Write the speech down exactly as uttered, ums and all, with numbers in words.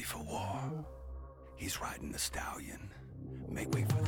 ready for war. He's riding the stallion. Make way for